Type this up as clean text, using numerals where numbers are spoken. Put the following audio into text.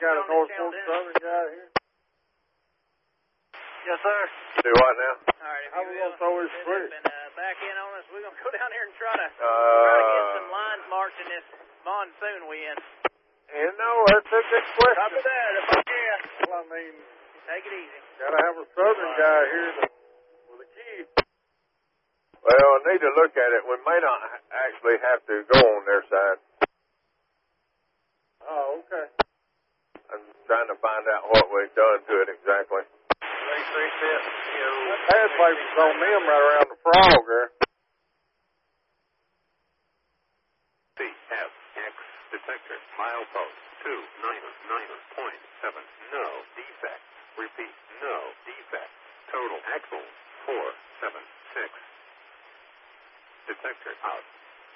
got a Norfolk Southern guy here? Yes, sir. Do what now? All right, How we gonna throw his foot? Back in on us. We're gonna go down here and try to get some lines marked in this monsoon we in. You know, that's a good question. Copy that, if I can. Well, I mean, Take it easy. gotta have a Southern guy here with a key. Well, I need to look at it. We may not actually have to go on their side. Oh, okay. I'm trying to find out what we've done to it exactly. That bad place was on them right around the frog there. CFX detector milepost 299.7. No defect. Repeat, no defect. Total axle 476. Detector out.